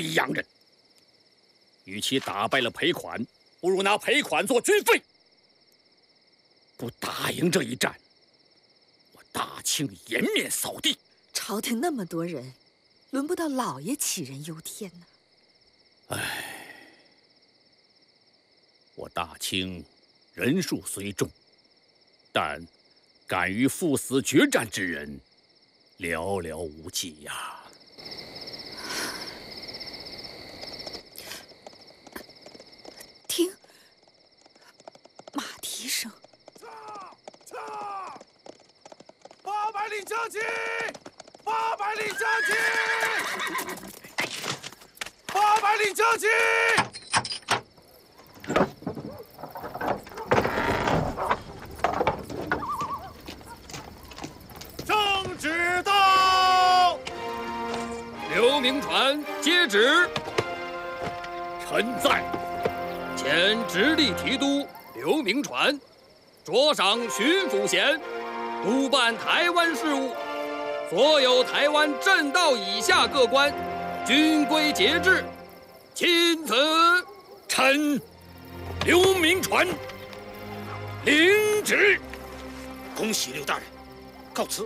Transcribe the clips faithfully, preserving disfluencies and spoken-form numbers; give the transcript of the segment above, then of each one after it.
洋人。与其打败了赔款，不如拿赔款做军费。不打赢这一战，我大清颜面扫地。 朝廷那么多人，轮不到老爷杞人忧天呢。 唉，我大清人数虽众，但敢于赴死决战之人寥寥无几呀。 听，马蹄声。 驾！驾！八百里将旗！八百里将旗！八百里将旗！圣旨到！ 刘铭传接旨。臣在。前直隶提督刘铭传，擢赏巡抚衔，督办台湾事务。所有台湾镇道以下各官，均归节制。钦此。臣刘铭传领旨。 恭喜刘大人，告辞。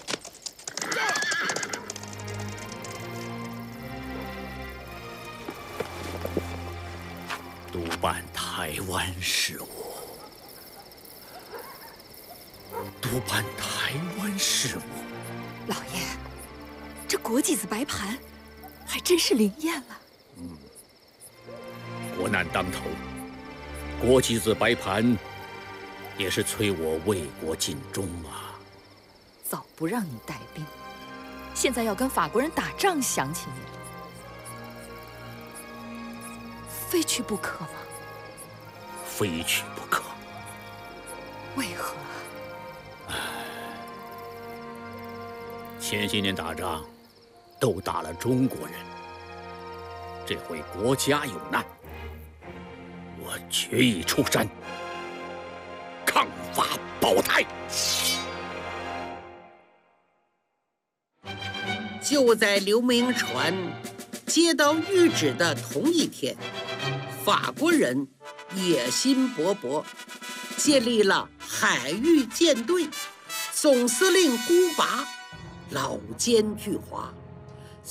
督办台湾事务，督办台湾事务。 老爷，这国际子白盘还真是灵验了。 嗯，国难当头，国际子白盘也是催我为国尽忠啊。 早不让你带兵，现在要跟法国人打仗，想起你了。非去不可吗？ 非去不可。 为何？ 唉，前些年打仗都打了中国人，这回国家有难，我决意出山抗法保台。 就在刘铭传接到谕旨的同一天，法国人野心勃勃，建立了海域舰队，总司令孤拔，老奸巨猾。